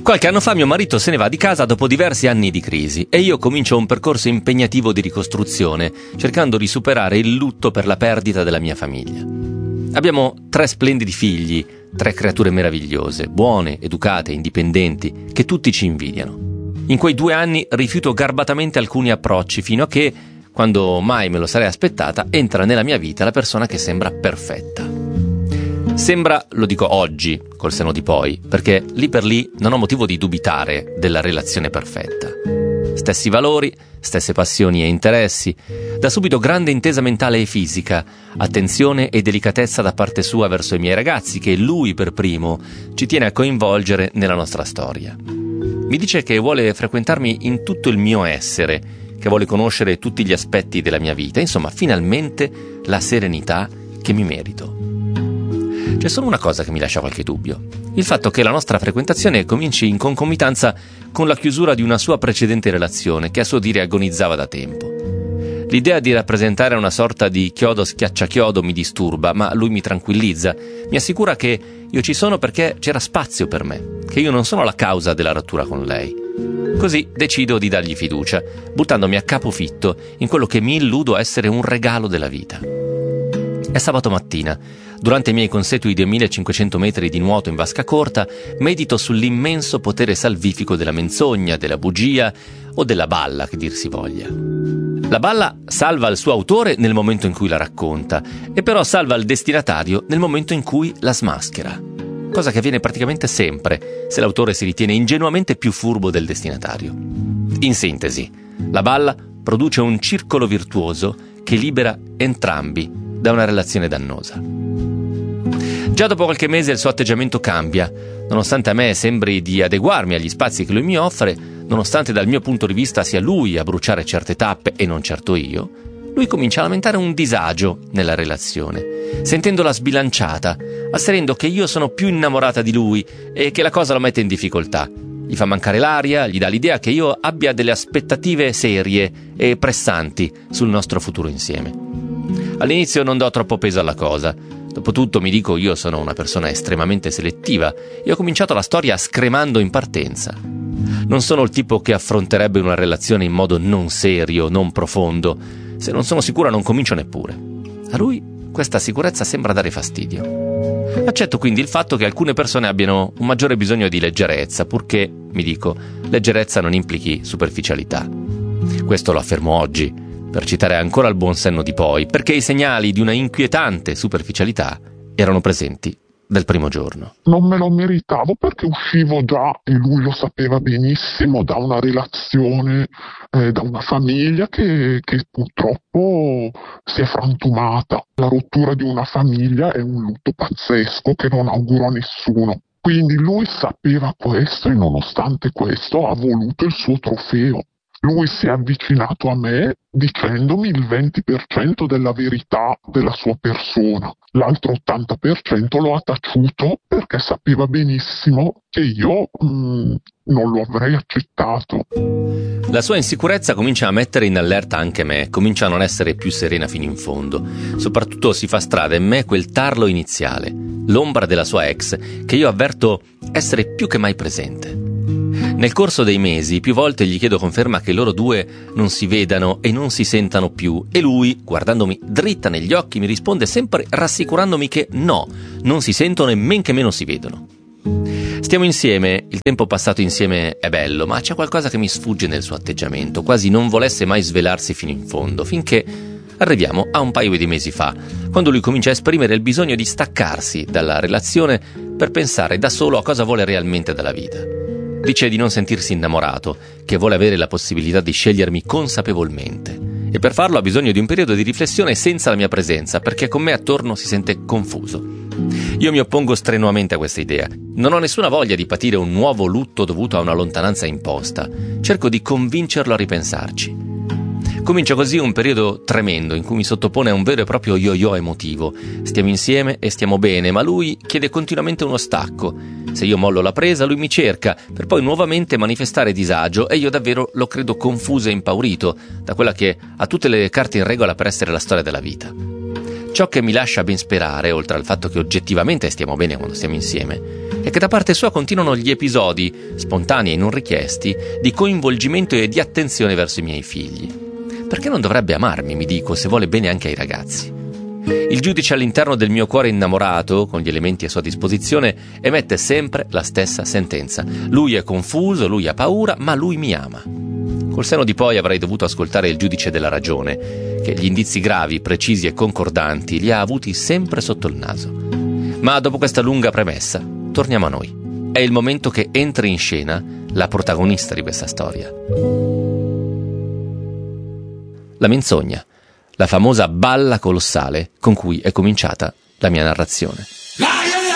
Qualche anno fa mio marito se ne va di casa dopo diversi anni di crisi e io comincio un percorso impegnativo di ricostruzione, cercando di superare il lutto per la perdita della mia famiglia. Abbiamo 3 splendidi figli, 3 creature meravigliose, buone, educate, indipendenti, che tutti ci invidiano. In quei 2 anni rifiuto garbatamente alcuni approcci fino a che, quando mai me lo sarei aspettata, entra nella mia vita la persona che sembra perfetta. Sembra, lo dico oggi, col senno di poi, perché lì per lì non ho motivo di dubitare della relazione perfetta. Stessi valori, stesse passioni e interessi, da subito grande intesa mentale e fisica, attenzione e delicatezza da parte sua verso i miei ragazzi che lui per primo ci tiene a coinvolgere nella nostra storia. Mi dice che vuole frequentarmi in tutto il mio essere, che vuole conoscere tutti gli aspetti della mia vita, insomma, finalmente la serenità che mi merito. C'è solo una cosa che mi lascia qualche dubbio: il fatto che la nostra frequentazione cominci in concomitanza con la chiusura di una sua precedente relazione che a suo dire agonizzava da tempo. L'idea di rappresentare una sorta di chiodo schiacciachiodo mi disturba, ma lui mi tranquillizza, mi assicura che io ci sono perché c'era spazio per me, che io non sono la causa della rottura con lei. Così decido di dargli fiducia, buttandomi a capofitto in quello che mi illudo essere un regalo della vita. È sabato mattina. Durante i miei consuetui 2500 metri di nuoto in vasca corta, medito sull'immenso potere salvifico della menzogna, della bugia o della balla, che dir si voglia. La balla salva il suo autore nel momento in cui la racconta, e però salva il destinatario nel momento in cui la smaschera. Cosa che avviene praticamente sempre se l'autore si ritiene ingenuamente più furbo del destinatario. In sintesi, la balla produce un circolo virtuoso che libera entrambi da una relazione dannosa. Già dopo qualche mese il suo atteggiamento cambia. Nonostante a me sembri di adeguarmi agli spazi che lui mi offre, nonostante dal mio punto di vista sia lui a bruciare certe tappe e non certo io, lui comincia a lamentare un disagio nella relazione, sentendola sbilanciata, asserendo che io sono più innamorata di lui e che la cosa lo mette in difficoltà. Gli fa mancare l'aria, gli dà l'idea che io abbia delle aspettative serie e pressanti sul nostro futuro insieme. All'inizio non do troppo peso alla cosa. Dopotutto, mi dico, io sono una persona estremamente selettiva e ho cominciato la storia scremando in partenza. Non sono il tipo che affronterebbe una relazione in modo non serio, non profondo. Se non sono sicura non comincio neppure. A lui questa sicurezza sembra dare fastidio. Accetto quindi il fatto che alcune persone abbiano un maggiore bisogno di leggerezza, purché, mi dico, leggerezza non implichi superficialità. Questo lo affermo oggi, per citare ancora il buon senno di poi, perché i segnali di una inquietante superficialità erano presenti dal primo giorno. Non me lo meritavo perché uscivo già, e lui lo sapeva benissimo, da una relazione, da una famiglia che purtroppo si è frantumata. La rottura di una famiglia è un lutto pazzesco che non auguro a nessuno. Quindi lui sapeva questo e nonostante questo ha voluto il suo trofeo. Lui si è avvicinato a me dicendomi il 20% della verità della sua persona. L'altro 80% lo ha taciuto perché sapeva benissimo che io non lo avrei accettato. La sua insicurezza comincia a mettere in allerta anche me, comincia a non essere più serena fino in fondo. Soprattutto si fa strada in me quel tarlo iniziale, l'ombra della sua ex, che io avverto essere più che mai presente. Nel corso dei mesi, più volte gli chiedo conferma che loro due non si vedano e non si sentano più, e lui, guardandomi dritta negli occhi, mi risponde sempre rassicurandomi che no, non si sentono e men che meno si vedono. Stiamo insieme, il tempo passato insieme è bello, ma c'è qualcosa che mi sfugge nel suo atteggiamento, quasi non volesse mai svelarsi fino in fondo, finché arriviamo a un paio di mesi fa, quando lui comincia a esprimere il bisogno di staccarsi dalla relazione per pensare da solo a cosa vuole realmente dalla vita. Dice di non sentirsi innamorato, che vuole avere la possibilità di scegliermi consapevolmente. E per farlo ha bisogno di un periodo di riflessione senza la mia presenza, perché con me attorno si sente confuso. Io mi oppongo strenuamente a questa idea. Non ho nessuna voglia di patire un nuovo lutto dovuto a una lontananza imposta. Cerco di convincerlo a ripensarci. Comincia così un periodo tremendo in cui mi sottopone a un vero e proprio yo-yo emotivo. Stiamo insieme e stiamo bene, ma lui chiede continuamente uno stacco. Se io mollo la presa, lui mi cerca, per poi nuovamente manifestare disagio, e io davvero lo credo confuso e impaurito da quella che ha tutte le carte in regola per essere la storia della vita. Ciò che mi lascia ben sperare, oltre al fatto che oggettivamente stiamo bene quando stiamo insieme, è che da parte sua continuano gli episodi, spontanei e non richiesti, di coinvolgimento e di attenzione verso i miei figli. Perché non dovrebbe amarmi, mi dico, se vuole bene anche ai ragazzi? Il giudice all'interno del mio cuore innamorato, con gli elementi a sua disposizione, emette sempre la stessa sentenza. Lui è confuso, lui ha paura, ma lui mi ama. Col senno di poi avrei dovuto ascoltare il giudice della ragione, che gli indizi gravi, precisi e concordanti li ha avuti sempre sotto il naso. Ma dopo questa lunga premessa, torniamo a noi. È il momento che entri in scena la protagonista di questa storia. La menzogna, la famosa balla colossale con cui è cominciata la mia narrazione.